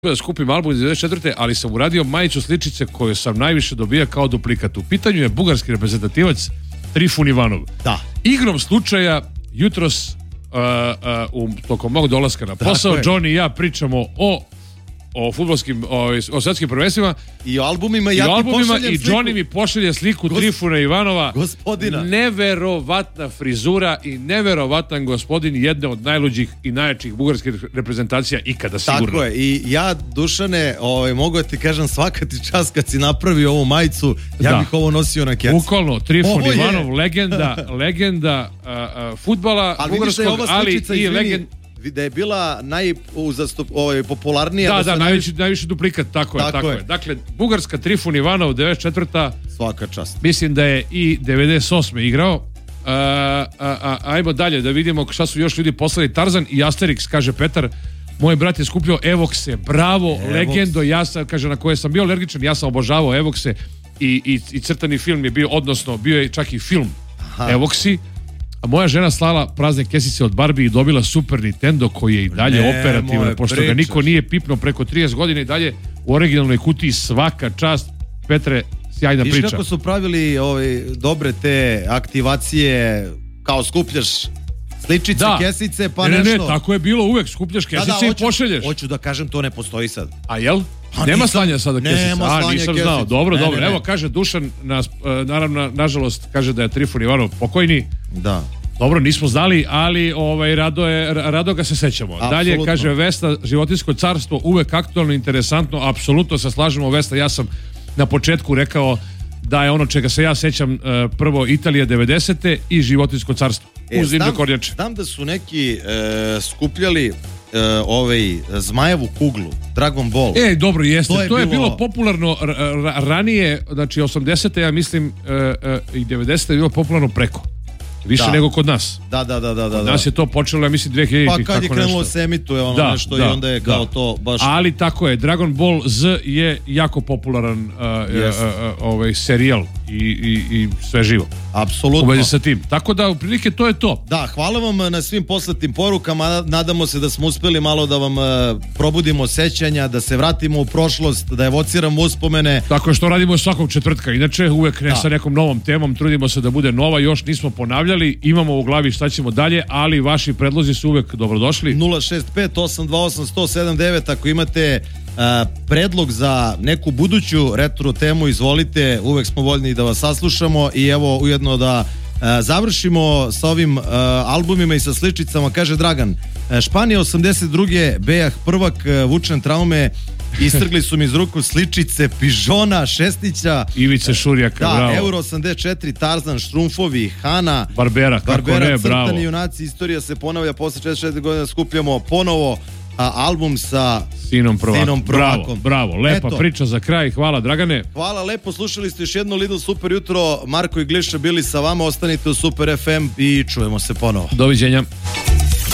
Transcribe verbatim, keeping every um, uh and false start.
da skupim album iz devedeset četvrte ali sam uradio majicu sličice koju sam najviše dobija kao duplikat. U pitanju je bugarski reprezentativac Trifun Ivanov. Da. Igrom slučaja jutros uh, uh, u tokom mog dolaska na posao Johnny i ja pričamo o o fudbalskim, o, o svetskim prvenstvima i o albumima, i, ja o albumima i sliku. Johnny mi pošalje sliku Gos... Trifuna Ivanova, gospodina. Neverovatna frizura i neverovatan gospodin, jedne od najluđih i najjačih bugarskih reprezentacija ikada, sigurno. Tako je, i ja, Dušane, ovaj, mogu da ti kažem, svaka ti čast kad si napravio ovu majicu, ja da. bih ovo nosio na kec. Bukvalno, Trifun Ivanov, legenda, legenda uh, uh, fudbala ali bugarskog, ali i izvini, legend da je bila najpopularnija. Da, da, da najveći, najviši duplikat, tako, tako je, tako je. je. Dakle, bugarska Trifun Ivanov, devedeset četvrta Svaka čast. Mislim da je i devedeset osme igrao. A, a, a, ajmo dalje da vidimo šta su još ljudi poslali. Tarzan i Asterix, kaže Petar. Moj brat je skupljao Evokse. Bravo, Evox. Legendo. Ja sam, kaže, na koje sam bio alergičan, ja sam obožavao Evokse i, i, i crtani film je bio, odnosno bio je čak i film Evoksi. A moja žena slala prazne kesice od Barbie i dobila Super Nintendo koji je i dalje ne, operativan, pošto pričaš. Ga niko nije pipnuo preko trideset godina i dalje u originalnoj kutiji. Svaka čast, Petre, sjajna Viš priča. Viš kako su pravili ovaj, dobre te aktivacije, kao skupljaš sličice, da. Kesice, pa ne, nešto. Ne, ne, tako je bilo uvek, skupljaš kesice da, da, hoću, i pošelješ. Hoću da kažem, to ne postoji sad. A jel? Pa nema nisam, slanja sada kesice. Nema A, slanja nisam kesice. znao. Dobro, ne, dobro. ne, ne. Evo, kaže Dušan, nas, naravno, nažalost, kaže da je Trifun Ivanov pokojni. Da. Dobro, nismo znali, ali ovaj, rado, je, rado ga se sećamo. Absolutno. Dalje, kaže Vesta, životinjsko carstvo, uvek aktualno, interesantno, apsolutno se slažemo, Vesta, ja sam na početku rekao da je ono čega se ja sećam prvo Italija devedesete i životinjsko carstvo. E, uz Dimne Kornjače. Znam da su neki e, skupljali e, ovaj Zmajevu kuglu, Dragon Ball. E, dobro, jeste. To je, to je bilo... bilo popularno r- ranije, znači osamdesete ja mislim e, e, i devedesete je bilo popularno preko. Više da. Nego kod nas. Da, da, da, da, da. Kod nas je to počelo, ja mislim, dve hiljadite. Pa kad je krenulo se emituje ono da, nešto da, i onda je kao da. To baš... Ali tako je, Dragon Ball Z je jako popularan uh, yes. uh, uh, ovaj serijal i, i, i sve živo. Apsolutno. U vezi sa tim. Tako da, u prilike, to je to. Da, hvala vam na svim poslatim porukama. Nadamo se da smo uspeli malo da vam uh, probudimo sećanja, da se vratimo u prošlost, da evociramo uspomene. Tako je, što radimo svakog četvrtka. Inače, uvek ne da. Sa nekom novom temom, trudimo se da bude nova, još nismo ponavljali. Imamo u glavi šta ćemo dalje, ali vaši predlozi su uvek dobrodošli. nula šest pet osam dva osam jedan zero sedam devet ako imate uh, predlog za neku buduću retro temu, izvolite, uvek smo voljni da vas saslušamo i evo ujedno da uh, završimo sa ovim uh, albumima i sa sličicama. Kaže Dragan, uh, Španija osamdeset druge Bejah prvak, uh, vučne traume, istrgli su mi iz ruku sličice Pižona, Šestića, Ivice Šurjaka, da, bravo. Euro osamdeset četiri, Tarzan, Štrumfovi, Hana, Barbera, kako Barbera, ne, bravo. crtani junaci, istorija se ponavlja, posle četrdeset četiri godina skupljamo ponovo a, album sa Sinom Prvakom. Sinom Prvakom. Bravo, bravo, lepa Eto. Priča za kraj, hvala Dragane. Hvala lepo, slušali ste još jedno Lidl Super jutro, Marko i Gliša bili sa vama, ostanite u Super F M i čujemo se ponovo. Doviđenja.